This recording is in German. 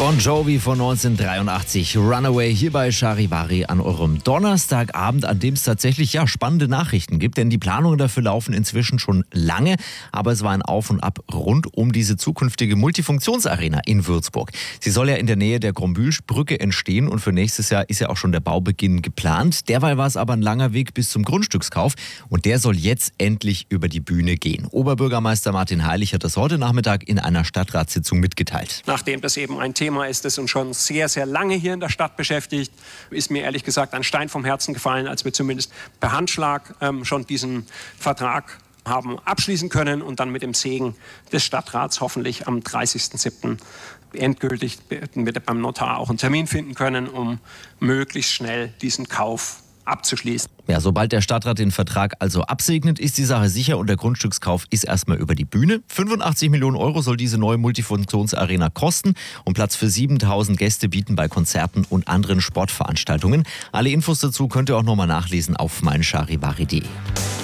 Bon Jovi von 1983, Runaway hier bei Charivari an eurem Donnerstagabend, an dem es tatsächlich spannende Nachrichten gibt, denn die Planungen dafür laufen inzwischen schon lange, aber es war ein Auf und Ab rund um diese zukünftige Multifunktionsarena in Würzburg. Sie soll ja in der Nähe der Grombühlbrücke entstehen und für nächstes Jahr ist ja auch schon der Baubeginn geplant. Derweil war es aber ein langer Weg bis zum Grundstückskauf und der soll jetzt endlich über die Bühne gehen. Oberbürgermeister Martin Heilig hat das heute Nachmittag in einer Stadtratssitzung mitgeteilt. Nachdem das eben ein Thema ist, das uns schon sehr, sehr lange hier in der Stadt beschäftigt, ist mir ehrlich gesagt ein Stein vom Herzen gefallen, als wir zumindest per Handschlag schon diesen Vertrag haben abschließen können und dann mit dem Segen des Stadtrats hoffentlich am 30.07. endgültig beim Notar auch einen Termin finden können, um möglichst schnell diesen Kauf abzuschließen. Ja, sobald der Stadtrat den Vertrag also absegnet, ist die Sache sicher und der Grundstückskauf ist erstmal über die Bühne. 85 Millionen Euro soll diese neue Multifunktionsarena kosten und Platz für 7.000 Gäste bieten bei Konzerten und anderen Sportveranstaltungen. Alle Infos dazu könnt ihr auch nochmal nachlesen auf meincharivari.de.